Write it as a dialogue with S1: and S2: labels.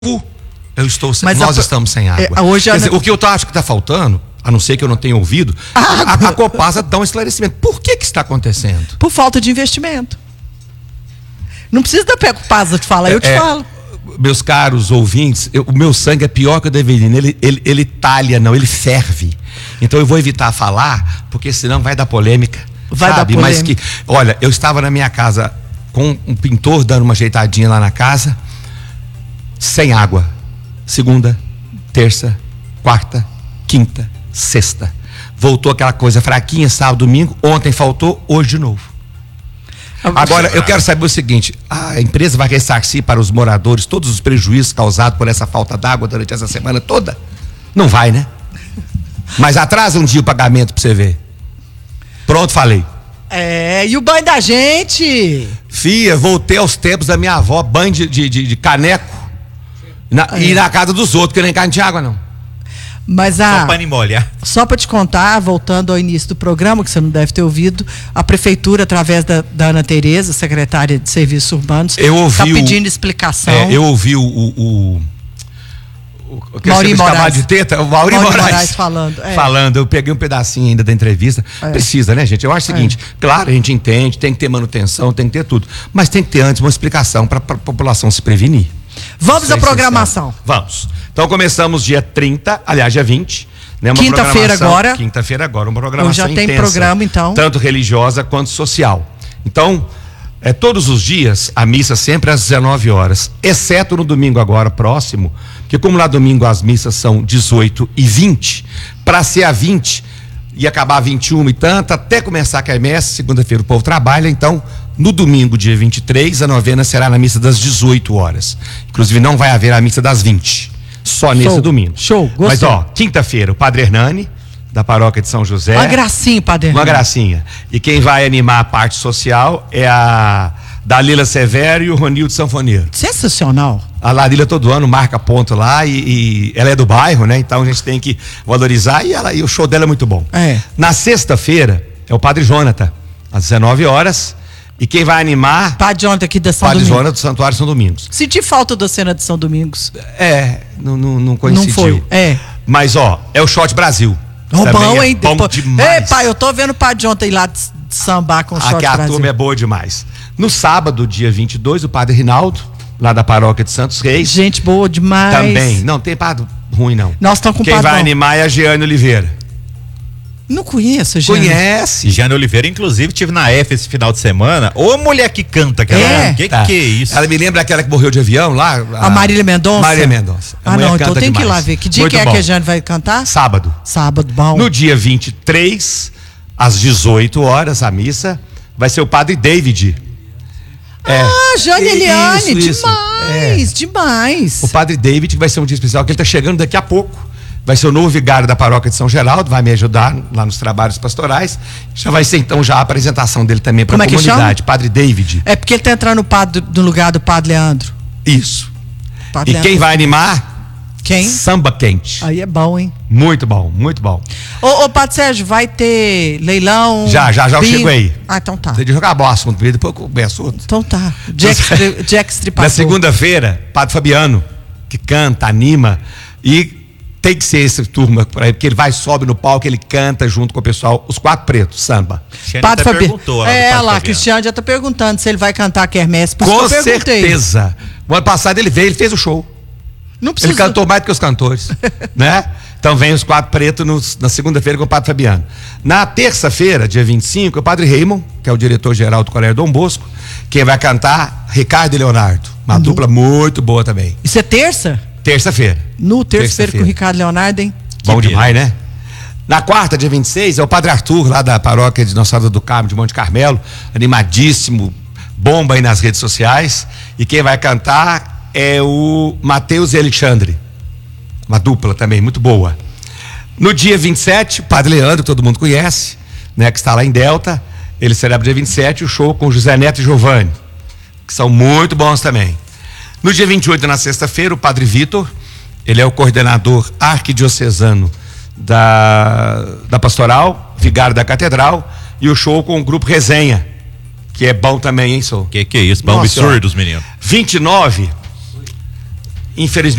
S1: Nós estamos sem água.
S2: Hoje
S1: Quer dizer, o que eu acho que está faltando, a não ser que eu não tenha ouvido, a Copasa dá um esclarecimento. Por que está acontecendo?
S2: Por falta de investimento. Não precisa da Copasa te falar, eu te falo.
S1: Meus caros ouvintes, o meu sangue é pior que o da Evelina. Ele talha, não, ele ferve. Então eu vou evitar falar, porque senão vai dar polêmica.
S2: Vai dar polêmica.
S1: Mas que, olha, eu estava na minha casa com um pintor dando uma ajeitadinha lá na casa, sem água. Segunda, terça, quarta, quinta, sexta. Voltou aquela coisa fraquinha, sábado, domingo. Ontem faltou, hoje de novo. Agora, eu quero saber o seguinte: a empresa vai ressarcir para os moradores todos os prejuízos causados por essa falta d'água durante essa semana toda? Não vai, né? Mas atrasa um dia o pagamento pra você ver. Pronto, falei.
S2: E o banho da gente?
S1: Fia, voltei aos tempos da minha avó, banho de caneco. E na casa dos outros, porque nem casa não tinha água, não.
S2: Mas
S3: só para molhar.
S2: Só para te contar, voltando ao início do programa, que você não deve ter ouvido, a prefeitura, através da Ana Tereza, secretária de Serviços Urbanos, está pedindo explicação.
S1: Eu ouvi o
S2: Maurinho Moraes.
S1: De teta, o Maurinho Moraes
S2: falando.
S1: Eu peguei um pedacinho ainda da entrevista. Precisa, né, gente? Eu acho o seguinte: claro, a gente entende, tem que ter manutenção, tem que ter tudo, mas tem que ter antes uma explicação para a população se prevenir.
S2: Vamos à programação.
S1: Vamos. Então começamos dia 30, aliás, dia 20. Né,
S2: Quinta-feira agora.
S1: Quinta-feira agora, uma programação
S2: já tem
S1: intensa,
S2: programa, então.
S1: Tanto religiosa quanto social. Então, todos os dias, a missa sempre às 19 horas, exceto no domingo agora próximo, porque como lá domingo as missas são 18 e 20, para ser a 20 e acabar 21 e tanto, até começar a quermesse, segunda-feira o povo trabalha, então no domingo, dia 23, a novena será na missa das 18 horas. Inclusive não vai haver a missa das 20, só nesse domingo.
S2: Show, gostei.
S1: Mas quinta-feira, o Padre Hernani, da paróquia de São José.
S2: Uma gracinha, Padre Hernani.
S1: Uma gracinha. E quem vai animar a parte social é a Dalila Severo e o Ronildo Sanfoneiro.
S2: Sensacional.
S1: A Dalila todo ano marca ponto lá e ela é do bairro, né? Então a gente tem que valorizar e o show dela é muito bom. Na sexta-feira é o Padre Jonathan, às 19 horas. E quem vai animar...
S2: Padre Jonathan aqui da São Domingos.
S1: Padre Jonathan do Santuário São Domingos.
S2: Senti falta da cena de São Domingos.
S1: Não coincidiu.
S2: Não foi,
S1: Mas, é o Shot Brasil.
S2: Bom, hein?
S1: Bom demais.
S2: Ei, pai, eu tô vendo o Padre Jonathan ir lá de sambar com o Shot Brasil.
S1: A turma é boa demais. No sábado, dia 22, o Padre Rinaldo, lá da paróquia de Santos Reis.
S2: Gente boa demais.
S1: Também. Não tem padre ruim, não.
S2: Nós estamos com
S1: Quem vai animar é a Jeane Oliveira.
S2: Não conheço, Jeane.
S1: Conhece.
S3: Jeane Oliveira, inclusive, tive na F esse final de semana. Ô, mulher que canta, que é isso?
S1: Ela me lembra aquela que morreu de avião lá.
S2: A Marília Mendonça?
S1: Marília Mendonça.
S2: Não, então tem que ir lá ver. Que dia que a Jeane vai cantar?
S1: Sábado.
S2: Sábado, bom.
S1: No dia 23, às 18 horas, a missa, vai ser o Padre David.
S2: Jane Eliane, demais.
S1: O Padre David, que vai ser um dia especial, que ele está chegando daqui a pouco. Vai ser o novo vigário da paróquia de São Geraldo, vai me ajudar lá nos trabalhos pastorais. Já vai ser então já a apresentação dele também para a comunidade, Padre David.
S2: É porque ele está entrando no lugar do Padre Leandro.
S1: Isso.
S2: Padre
S1: Leandro. Quem vai animar?
S2: Quem?
S1: Samba Quente.
S2: Aí é bom, hein?
S1: Muito bom, muito bom.
S2: Ô Padre Sérgio, vai ter leilão?
S1: Já eu chego aí.
S2: Então tá.
S1: Tem de jogar bola assunto, depois eu começo outro.
S2: Então tá. Jack Stripador.
S1: Na segunda-feira, Padre Fabiano, que canta, anima e tem que ser essa turma, porque ele sobe no palco, ele canta junto com o pessoal, os quatro pretos, samba.
S2: Padre Fabiano. Cristiano já tá perguntando se ele vai cantar quermesse.
S1: Com certeza. O ano passado ele veio, ele fez o show.
S2: Não precisa.
S1: Ele cantou mais do que os cantores, né? Então vem os quatro pretos na segunda-feira com o Padre Fabiano. Na terça-feira, dia 25, é o Padre Raymond, que é o diretor-geral do Colégio Dom Bosco. Quem vai cantar, Ricardo e Leonardo. Uma dupla muito boa também.
S2: Isso é terça?
S1: Terça-feira.
S2: No terça-feira com o Ricardo Leonardo, hein?
S1: Bom demais, né? Na quarta, dia 26, é o Padre Arthur, lá da paróquia de Nossa Senhora do Carmo, de Monte Carmelo. Animadíssimo, bomba aí nas redes sociais. E quem vai cantar é o Mateus e Alexandre. Uma dupla também, muito boa. No dia 27, o Padre Leandro, que todo mundo conhece, né? Que está lá em Delta. Ele celebra dia 27 o show com José Neto e Giovanni, que são muito bons também. No dia 28, na sexta-feira, o Padre Vitor, ele é o coordenador arquidiocesano da pastoral, vigário da catedral, e o show com o grupo Resenha, que é bom também, hein, Sou?
S3: Que é isso? Bom absurdos, menino.
S1: 29, infelizmente